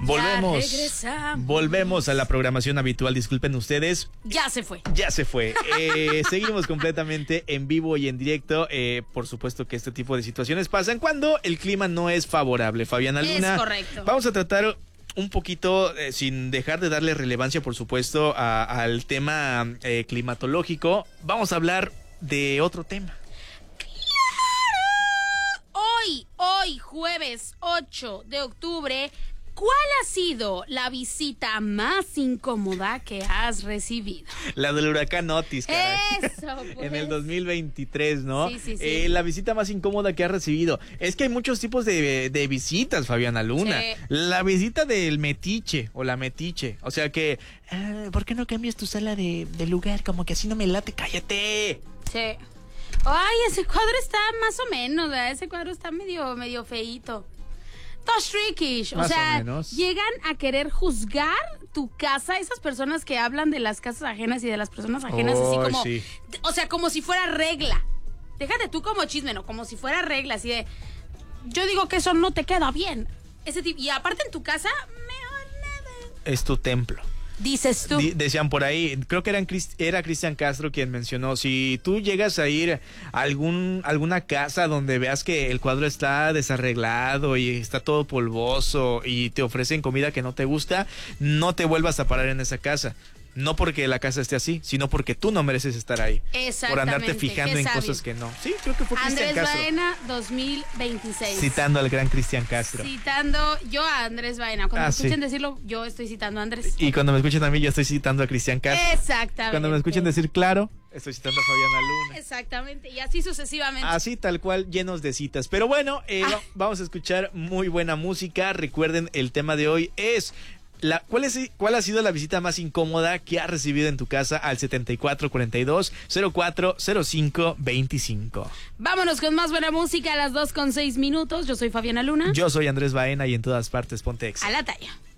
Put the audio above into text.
Volvemos a la programación habitual. Disculpen ustedes. Ya se fue. Seguimos completamente en vivo y en directo. Por supuesto que este tipo de situaciones pasan cuando el clima no es favorable. Fabiana Luna. Es correcto. Vamos a tratar un poquito, sin dejar de darle relevancia, por supuesto, al tema climatológico. Vamos a hablar de otro tema. Hoy, jueves 8 de octubre, ¿cuál ha sido la visita más incómoda que has recibido? La del huracán Otis, caray. Eso, pues. En el 2023, ¿no? Sí. La visita más incómoda que has recibido. Es que hay muchos tipos de visitas, Fabiana Luna. Sí. La visita del metiche o la metiche. O sea que, ¿por qué no cambias tu sala de lugar? Como que así no me late, cállate. Sí. Ay, ese cuadro está más o menos, ¿verdad? Ese cuadro está medio feíto. Tosh trickish. O sea, llegan a querer juzgar tu casa. Esas personas que hablan de las casas ajenas y de las personas ajenas, así como. Sí. O sea, como si fuera regla. Déjate tú como chisme, ¿no? Como si fuera regla, así de. Yo digo que eso no te queda bien. Ese tipo. Y aparte en tu casa, mejor nada. Es tu templo. Dices tú. Decían por ahí, creo que era Cristian Castro quien mencionó, si tú llegas a ir a alguna casa donde veas que el cuadro está desarreglado y está todo polvoso y te ofrecen comida que no te gusta, no te vuelvas a parar en esa casa. No porque la casa esté así, sino porque tú no mereces estar ahí. Exactamente. Por andarte fijando en cosas que no. Sí, creo que fue Cristian Castro. Andrés Baena 2026. Citando al gran Cristian Castro. Citando yo a Andrés Baena. Cuando me escuchen decirlo, yo estoy citando a Andrés. Y cuando me escuchen a mí, yo estoy citando a Cristian Castro. Exactamente. Cuando me escuchen decir claro, estoy citando a Fabiana Luna. Exactamente. Y así sucesivamente. Así tal cual, llenos de citas. Pero bueno, vamos a escuchar muy buena música. Recuerden, el tema de hoy es... ¿Cuál ha sido la visita más incómoda que has recibido en tu casa al 7442-040525? Vámonos con más buena música a las 2:06. Yo soy Fabiana Luna. Yo soy Andrés Baena y en todas partes ponte Exa. A la talla.